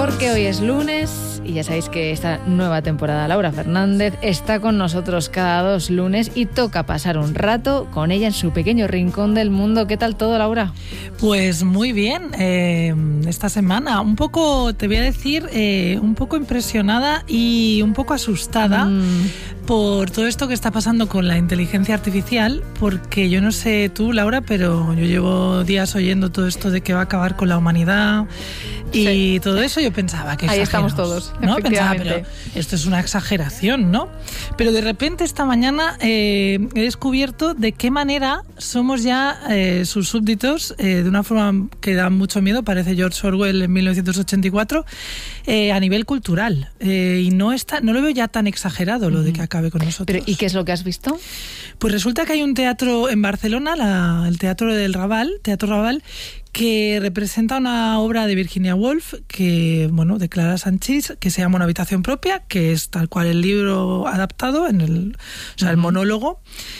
porque hoy es lunes y ya sabéis que esta nueva temporada Laura Fernández está con nosotros cada 2 lunes y toca pasar un rato con ella en su pequeño rincón del mundo. ¿Qué tal todo, Laura? Pues muy bien, esta semana un poco, te voy a decir, un poco impresionada y un poco asustada por todo esto que está pasando con la inteligencia artificial, porque yo no sé tú, Laura, pero yo llevo días oyendo todo esto de que va a acabar con la humanidad y todo eso. Yo pensaba que ahí estamos todos, ¿no? Pensaba, efectivamente. pero esto es una exageración, ¿no? Pero de repente esta mañana he descubierto de qué manera somos ya sus súbditos, de una forma que da mucho miedo, parece George Orwell en 1984, a nivel cultural. Y no lo veo ya tan exagerado lo de que acabe con nosotros. Pero, ¿y qué es lo que has visto? Pues resulta que hay un teatro en Barcelona, el Teatro del Raval, Teatro Raval, que representa una obra de Virginia Woolf, de Clara Sanchis, que se llama Una habitación propia, que es tal cual el libro adaptado, el monólogo.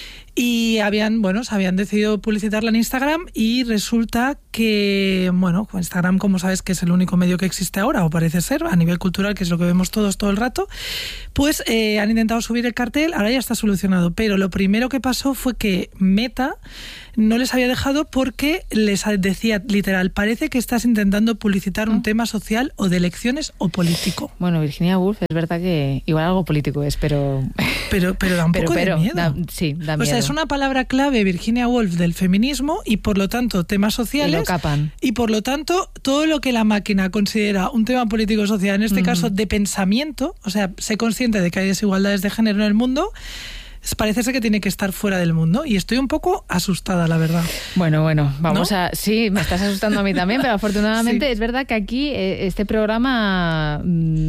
Y se habían decidido publicitarla en Instagram y resulta que, Instagram, como sabes, que es el único medio que existe ahora, o parece ser, a nivel cultural, que es lo que vemos todos todo el rato, pues han intentado subir el cartel, ahora ya está solucionado, pero lo primero que pasó fue que Meta no les había dejado porque les decía literal, parece que estás intentando publicitar un tema social o de elecciones o político. Bueno, Virginia Woolf, es verdad que igual algo político es, pero da un poco de miedo. Da miedo. O sea, es una palabra clave, Virginia Woolf, del feminismo y por lo tanto temas sociales. Y lo capan. Y por lo tanto, todo lo que la máquina considera un tema político-social, en este caso de pensamiento, o sea, sé consciente de que hay desigualdades de género en el mundo, parece ser que tiene que estar fuera del mundo y estoy un poco asustada, la verdad. Bueno, vamos ¿no? Sí, me estás asustando a mí también, pero afortunadamente sí. Es verdad que aquí este programa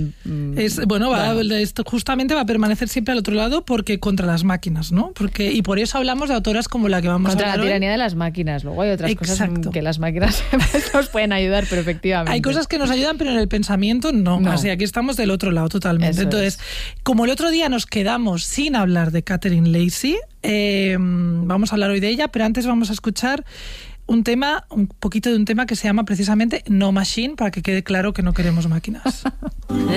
esto justamente va a permanecer siempre al otro lado porque contra las máquinas, ¿no? Y por eso hablamos de autoras como la que vamos a hablar contra la tiranía hoy. de las máquinas. Luego hay otras Exacto. cosas que las máquinas nos pueden ayudar, pero efectivamente. Hay cosas que nos ayudan, pero en el pensamiento no. Así aquí estamos del otro lado totalmente. Eso Entonces, como el otro día nos quedamos sin hablar de Catherine Lacey, vamos a hablar hoy de ella, pero antes vamos a escuchar un poquito de un tema que se llama precisamente No Machine, para que quede claro que no queremos máquinas.